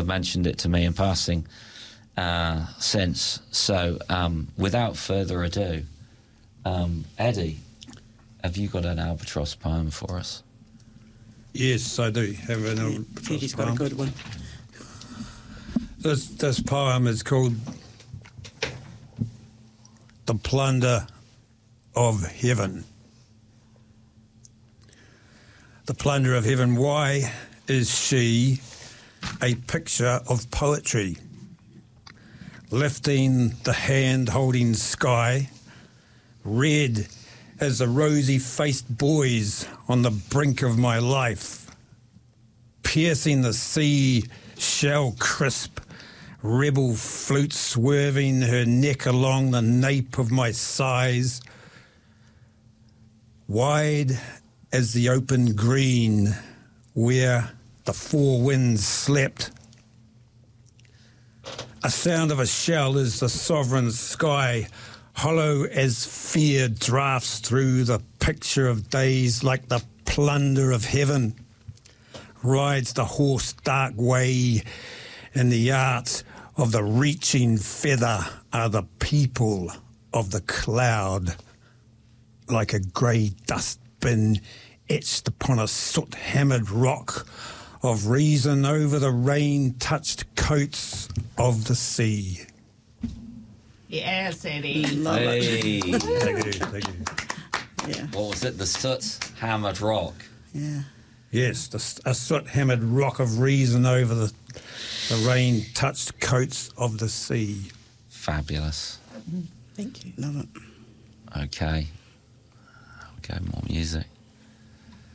have mentioned it to me in passing since. So, without further ado, Eddie, have you got an albatross poem for us? Yes, I do have an albatross Eddie's poem. got a good one. This poem is called The Plunder of Heaven. The plunder of heaven, why is she a picture of poetry? Lifting the hand-holding sky, red as the rosy-faced boys on the brink of my life, piercing the sea shell crisp, rebel flute swerving her neck along the nape of my sighs, wide as the open green where the four winds slept. A sound of a shell is the sovereign sky, hollow as fear drafts through the picture of days like the plunder of heaven. Rides the horse dark way, in the art of the reaching feather are the people of the cloud, like a grey dustbin etched upon a soot-hammered rock of reason over the rain-touched coats of the sea. Yes, Eddie. Love it. Hey. Thank you. Yeah. What was it? The soot-hammered rock. Yeah. Yes, a soot-hammered rock of reason over the rain-touched coats of the sea. Fabulous. Thank you. Love it. Okay. Okay, more music.